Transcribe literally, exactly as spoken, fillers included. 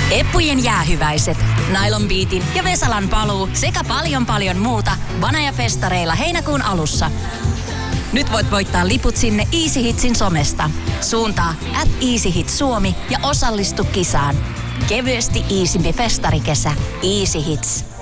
Eppujen jäähyväiset, Nylon Beatin ja Vesalan paluu sekä paljon paljon muuta Vanaja-festareilla heinäkuun alussa. Nyt voit voittaa liput sinne Easy Hitsin somesta. Suuntaa at Easy Hits Suomi ja osallistu kisaan. Kevyesti iisimpi festarikesä. Easy Hits.